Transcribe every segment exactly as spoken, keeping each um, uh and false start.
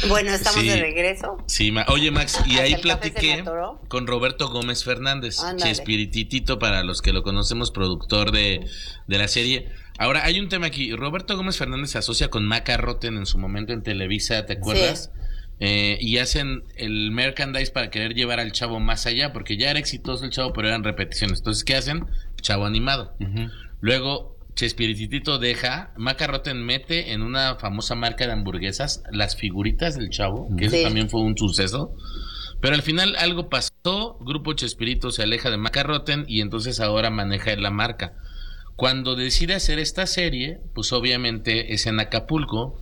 Bueno, estamos Sí. de regreso. Sí, ma- oye Max, y ahí Hasta el café se platiqué me atoró. con Roberto Gómez Fernández, Ándale. Chespirititito para los que lo conocemos, productor de, de la serie. Ahora, hay un tema aquí, Roberto Gómez Fernández se asocia con Maca Rotten en su momento en Televisa, ¿te acuerdas? Sí. Eh, y hacen el merchandise para querer llevar al chavo más allá, porque ya era exitoso el chavo, pero eran repeticiones. Entonces, ¿qué hacen? Chavo animado. Uh-huh. Luego, Chespirititito deja, Maca Rotten mete en una famosa marca de hamburguesas las figuritas del chavo, que eso Sí. también fue un suceso. Pero al final algo pasó, Grupo Chespirito se aleja de Maca Rotten y entonces ahora maneja la marca. Cuando decide hacer esta serie, pues obviamente es en Acapulco,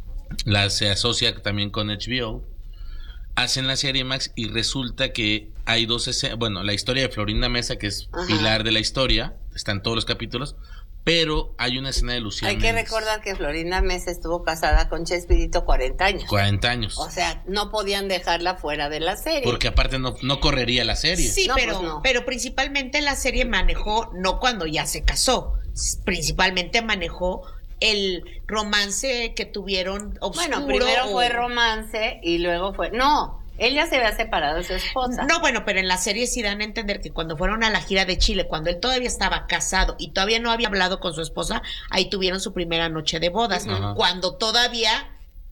la se asocia también con H B O, hacen la serie Max y resulta que hay dos escenas, bueno, la historia de Florinda Mesa, que es Ajá. pilar de la historia, está en todos los capítulos, pero hay una escena de Lucía Hay que Méndez. recordar que Florinda Mesa estuvo casada con Chespirito cuarenta años. cuarenta años. O sea, no podían dejarla fuera de la serie. Porque aparte no, no correría la serie. Sí, No, pero, pues no. pero principalmente la serie manejó, no cuando ya se casó, principalmente manejó el romance que tuvieron oscuro. Bueno, primero o- fue romance y luego fue... No, él ya se había separado de su esposa. No, bueno, pero en la serie sí dan a entender que cuando fueron a la gira de Chile, cuando él todavía estaba casado y todavía no había hablado con su esposa, ahí tuvieron su primera noche de bodas, Ajá. cuando todavía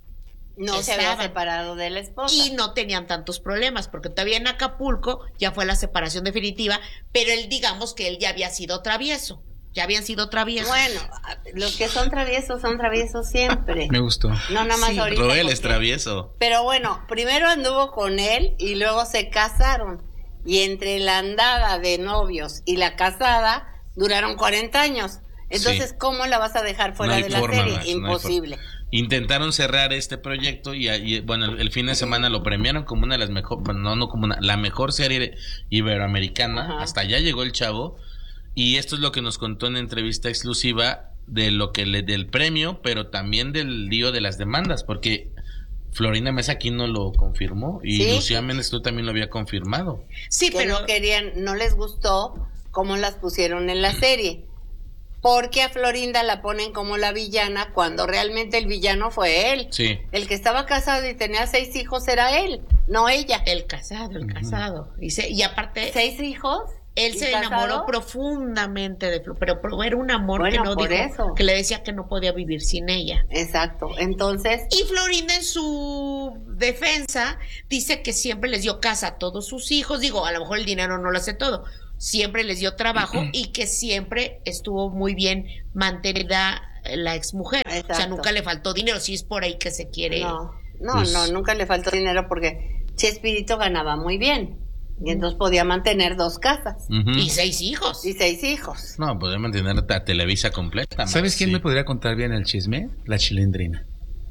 No se había estaban. separado de la esposa. y no tenían tantos problemas, porque todavía en Acapulco ya fue la separación definitiva, pero él digamos que él ya había sido travieso, ya habían sido traviesos. Bueno, los que son traviesos son traviesos siempre. Me gustó. No nada más Sí. ahorita. Roel porque- es travieso. Pero bueno, primero anduvo con él y luego se casaron. Y entre la andada de novios y la casada duraron cuarenta años. Entonces, Sí. ¿cómo la vas a dejar fuera No hay de la forma, serie? Max, no hay Imposible. forma. Intentaron cerrar este proyecto y, y, bueno, el, el fin de semana lo premiaron como una de las mejores, bueno, no, no como una, la mejor serie iberoamericana. Ajá. Hasta allá llegó el chavo. Y esto es lo que nos contó en entrevista exclusiva de lo que le del premio, pero también del lío de las demandas, porque Florinda Mesa aquí no lo confirmó y Sí. Lucía Méndez tú también lo había confirmado. Sí, Que pero no querían, no les gustó cómo las pusieron en la serie. Porque a Florinda la ponen como la villana cuando realmente el villano fue él. Sí. El que estaba casado y tenía seis hijos era él, no ella. el casado, el casado. Y, se- y aparte, ¿Seis hijos? él ¿Y se casado? enamoró profundamente de Flo, pero, pero era un amor Bueno, que no por dijo, eso. que le decía que no podía vivir sin ella. Exacto. Entonces, Y Florinda en su defensa dice que siempre les dio casa a todos sus hijos, digo, a lo mejor el dinero no lo hace todo, siempre les dio trabajo y que siempre estuvo muy bien mantenida la exmujer, o sea, Exacto. nunca le faltó dinero, si es por ahí que se quiere. no, no, Pues- no, nunca le faltó dinero porque Chespirito ganaba muy bien. Y entonces podía mantener dos casas Ujú. Y seis hijos. y seis hijos. No, podría mantener a Televisa completa. Max, ¿Sabes quién sí. me podría contar bien el chisme? La Chilindrina,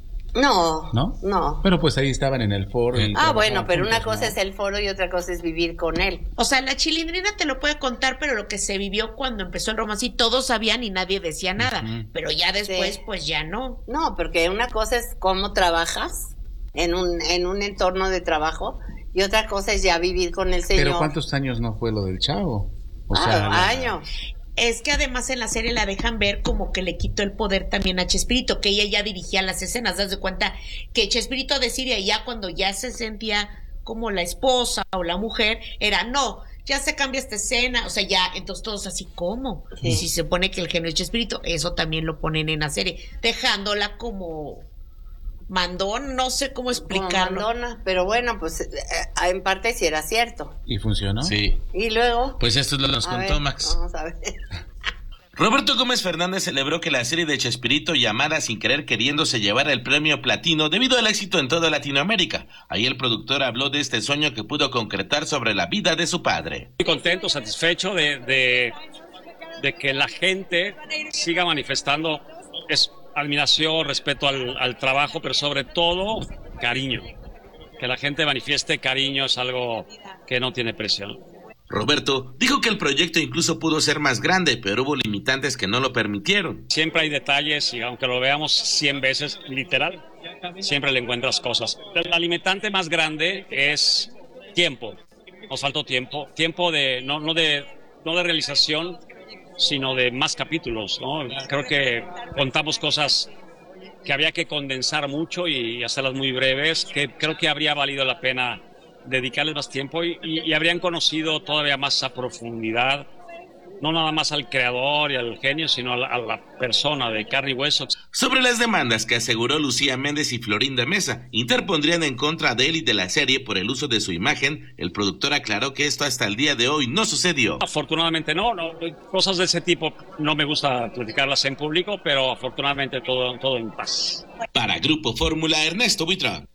No, ¿no? no. Pero pues ahí estaban en el foro. y Ah, trabajaban bueno, pero una juntos, cosa ¿no? es el foro y otra cosa es vivir con él. O sea, la Chilindrina te lo puede contar, pero lo que se vivió cuando empezó el romance y todos sabían y nadie decía nada, Ujú. pero ya después Sí. pues ya no. No, porque una cosa es cómo trabajas en un, en un entorno de trabajo y otra cosa es ya vivir con el señor. Pero ¿cuántos años no fue lo del chavo? O Ah, sea, la- años. Es que además en la serie la dejan ver como que le quitó el poder también a Chespirito, que ella ya dirigía las escenas. Das de cuenta que Chespirito decía ya cuando ya se sentía como la esposa o la mujer, era no, ya se cambia esta escena, o sea, ya, entonces todos así como. Sí. Y si se pone que el genio es Chespirito, eso también lo ponen en la serie, dejándola como mandón, no sé cómo Como explicarlo. Madonna, pero bueno, pues eh, eh, en parte sí era cierto. ¿Y funcionó? Sí. Y luego, Pues esto es lo que nos a contó ver, Max. vamos a ver. Roberto Gómez Fernández celebró que la serie de Chespirito llamada Sin Querer Queriendo se llevara el premio platino debido al éxito en toda Latinoamérica. Ahí el productor habló de este sueño que pudo concretar sobre la vida de su padre. Muy contento, satisfecho de, de, de que la gente siga manifestando es admiración, respeto al, al trabajo, pero sobre todo cariño. Que la gente manifieste cariño es algo que no tiene precio. Roberto dijo que el proyecto incluso pudo ser más grande, pero hubo limitantes que no lo permitieron. Siempre hay detalles y aunque lo veamos cien veces, literal, siempre le encuentras cosas. La limitante más grande es tiempo. Nos faltó tiempo. Tiempo de no, no de no de realización, sino de más capítulos, ¿no? Creo que contamos cosas que había que condensar mucho y hacerlas muy breves, que creo que habría valido la pena dedicarles más tiempo y, y, y habrían conocido todavía más a profundidad, no nada más al creador y al genio, sino a la, a la persona de carne y hueso. Sobre las demandas que aseguró Lucía Méndez y Florinda Mesa interpondrían en contra de él y de la serie por el uso de su imagen, el productor aclaró que esto hasta el día de hoy no sucedió. Afortunadamente no, no, cosas de ese tipo no me gusta platicarlas en público, pero afortunadamente todo, todo en paz. Para Grupo Fórmula, Ernesto Buitrón.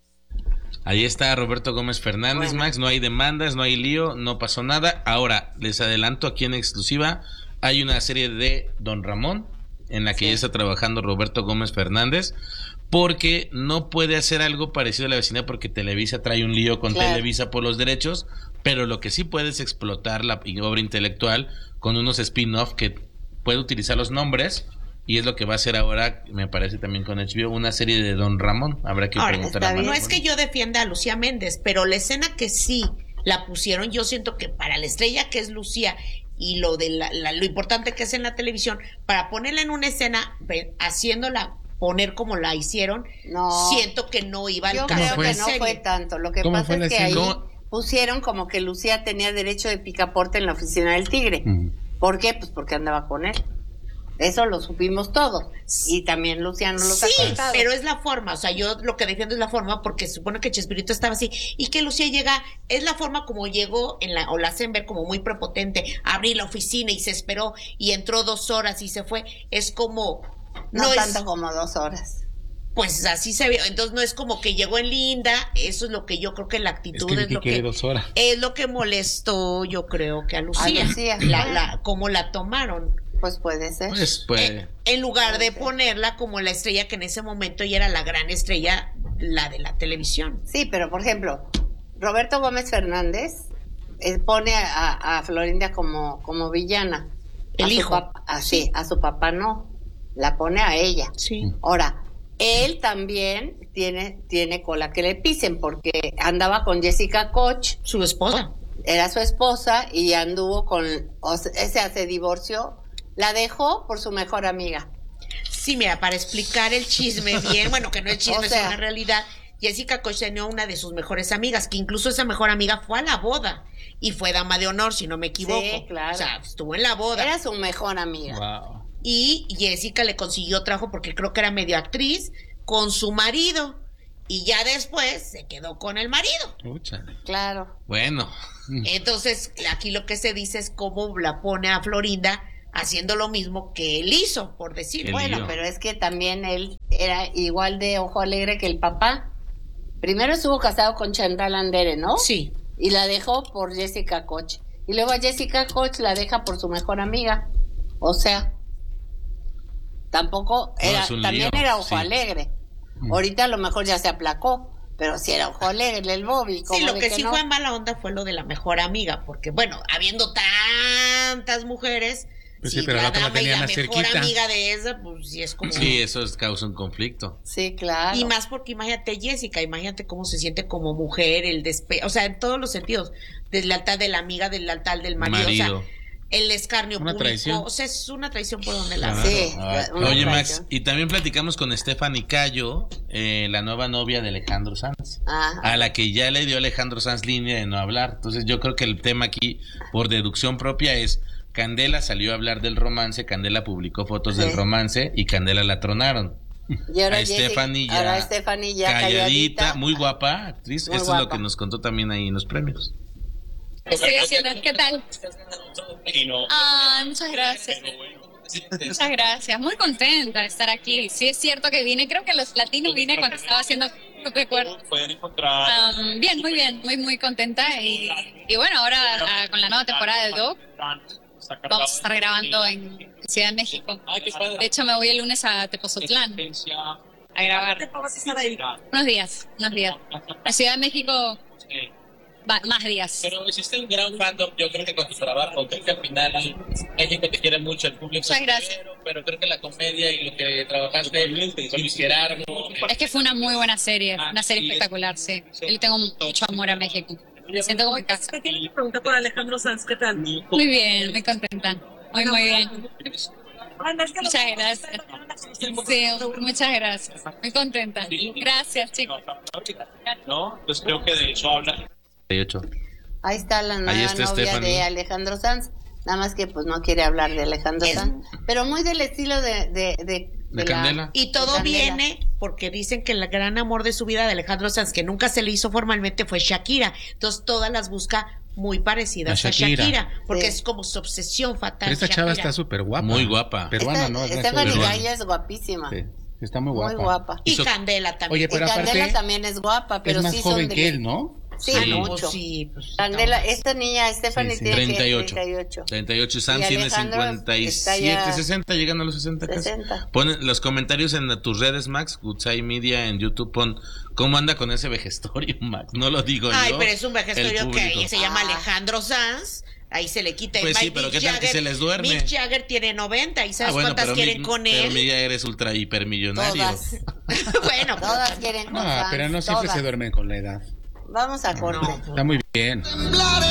Ahí está Roberto Gómez Fernández, bueno. Max, no hay demandas, no hay lío, no pasó nada. Ahora, les adelanto aquí en exclusiva, hay una serie de Don Ramón, en la que sí. ya está trabajando Roberto Gómez Fernández, porque no puede hacer algo parecido a La Vecindad, porque Televisa trae un lío con claro. Televisa por los derechos, pero lo que sí puede es explotar la obra intelectual con unos spin-off que puede utilizar los nombres. Y es lo que va a hacer ahora, me parece también con H B O, una serie de Don Ramón. Habrá que ahora, preguntar a Marco. No es que yo defienda a Lucía Méndez, pero la escena que sí la pusieron, yo siento que para la estrella que es Lucía y lo de la, la, lo importante que es en la televisión, para ponerla en una escena, haciéndola poner como la hicieron, no, siento que no iba al caso. Yo creo que no serie. fue tanto. Lo que pasa es que ahí ¿Cómo? pusieron como que Lucía tenía derecho de picaporte en la oficina del Tigre. Uh-huh. ¿Por qué? Pues porque andaba con él. Eso lo supimos todos. Y también Luciano lo sí, ha contado. Pero es la forma. O sea, yo lo que defiendo es la forma, porque se supone que Chespirito estaba así. Y que Lucía llega, es la forma como llegó, en la, o la hacen ver como muy prepotente. Abrí la oficina y se esperó. Y entró dos horas y se fue. Es como. No, no tanto es, como dos horas. Pues así se vio. Entonces no es como que llegó en linda. Eso es lo que yo creo que la actitud es, que es lo que. Dos horas. Es lo que molestó, yo creo que a Lucía. A Lucía. La, la, cómo la tomaron. Pues puede ser. Pues puede. En, en lugar de ponerla como la estrella que en ese momento ya era la gran estrella, la de la televisión. Sí, pero por ejemplo, Roberto Gómez Fernández eh, pone a, a Florinda como, como villana. El a hijo. Papá, a, sí, a su papá no. La pone a ella. Sí. Ahora, él también tiene, tiene cola que le pisen, porque andaba con Jessica Koch. Su esposa. Era su esposa y anduvo con. O sea, se divorció. La dejó por su mejor amiga. Sí, mira, para explicar el chisme bien, bueno, que no es chisme, o sea, es una realidad. Jessica Koch tenía una de sus mejores amigas, que incluso esa mejor amiga fue a la boda y fue dama de honor, si no me equivoco. Sí, claro. O sea, estuvo en la boda. Era su mejor amiga. Wow. Y Jessica le consiguió trabajo porque creo que era medio actriz con su marido. Y ya después se quedó con el marido. Úchale. Claro. Bueno. Entonces, aquí lo que se dice es cómo la pone a Florinda haciendo lo mismo que él hizo, por decir. El bueno, lío. pero es que también él era igual de ojo alegre que el papá. Primero estuvo casado con Chantal Andere, ¿no? Sí. Y la dejó por Jessica Koch. Y luego a Jessica Koch la deja por su mejor amiga. O sea, tampoco era, no, también lío. era ojo sí. alegre. Ahorita a lo mejor ya se aplacó, pero sí era ojo alegre el Bobby. Sí, lo que, que sí no? fue mala onda fue lo de la mejor amiga, porque bueno, habiendo tantas mujeres, pues si sí, pero la la otra la dama y tenía la más mejor cerquita. amiga de esa, pues sí es como... Sí, eso es, causa un conflicto. Sí, claro. Y más porque imagínate Jessica, imagínate cómo se siente como mujer, el despe... o sea, en todos los sentidos, del altar de la amiga, del altar del marido, Marido. o sea, el escarnio Una público, traición. o sea, es una traición por donde la Claro. Sí. Ah, una Oye, traición. Max, y también platicamos con Stephanie Cayo, eh, la nueva novia de Alejandro Sanz, Ajá. a la que ya le dio Alejandro Sanz línea de no hablar. Entonces yo creo que el tema aquí, por deducción propia, es Candela salió a hablar del romance, Candela publicó fotos Sí. del romance y Candela la tronaron. Y ahora A Jessica- Stephanie ya, ahora Stephanie ya calladita, calladita. muy guapa actriz. Muy Esto es lo guapa. que nos contó también ahí en los premios. Estoy haciendo, ¿qué tal? Ah, muchas gracias. Muchas gracias. Muy contenta de estar aquí. Sí, es cierto que vine, creo que a los latinos vine cuando estaba haciendo, no recuerdo. Um, bien, muy bien, muy, muy contenta. Y, y bueno, ahora ah, con la nueva temporada de Doc, vamos a estar grabando en Ciudad de México. De hecho, me voy el lunes a Tepozotlán a grabar. Unos días, unos días. En Ciudad de México, va- más días. Pero hiciste un gran fandom, yo creo que con tu trabajo, creo que al final México te quiere mucho, el público. Muchas gracias. Pero, pero creo que la comedia y lo que trabajaste con Luis Gerardo. Es que fue una muy buena serie, una serie espectacular, sí. Yo le tengo mucho amor a México. Me siento como en casa. ¿Qué tiene que preguntar por Alejandro Sanz? ¿Qué tal? Muy bien, muy contenta. Muy, muy bien. Muchas gracias. Sí, muchas gracias. Muy contenta. Gracias, chicos. No, pues creo que de hecho habla. Ahí está la nueva está novia Stephanie. de Alejandro Sanz. Nada más que pues no quiere hablar de Alejandro Es- Sanz. Pero muy del estilo de... De, de, ¿De la- Candela? Y todo de Candela. viene porque dicen que el gran amor de su vida de Alejandro Sanz, que nunca se le hizo formalmente, fue Shakira. Entonces todas las busca muy parecidas A a Shakira, Shakira. porque Sí. es como su obsesión fatal. Pero esta chava Shakira. está súper guapa. Muy guapa. Peruana, Esta- ¿no? Stephanie Peruana. Gaya es guapísima. Sí, está muy guapa. Muy guapa. Y Hizo- Candela también. Oye, pero y Candela aparte, también es guapa, pero es más sí joven son que de... él, ¿no? Sí, Sí. Ah, no, mucho. pues sí, pues, Candela, no. esta niña Stephanie Sí, sí. tiene treinta y ocho. treinta y ocho. treinta y ocho. Sam Y tiene Alejandro cincuenta y está siete, ya- sesenta, llegando a los sesenta casi. sesenta. Pon los comentarios en tus redes, Max, Goodside Media, en YouTube, pon cómo anda con ese vejestorio, Max. No lo digo Ay, yo. pero es un vejestorio el que público. ahí se llama Ah. Alejandro Sanz. Ahí se le quita. Pues Mick sí, pero ¿qué tal que Jagger- se les duerme? Mick Jagger tiene noventa. ¿Y Ah, sabes bueno, cuántas pero quieren mi- con pero él? mi ya eres ultra hipermillonario. Todas, Bueno, pues, todas quieren con Ah, Sanz, pero no siempre todas. se duermen con la edad. Vamos a corte. Está muy bien. Temblar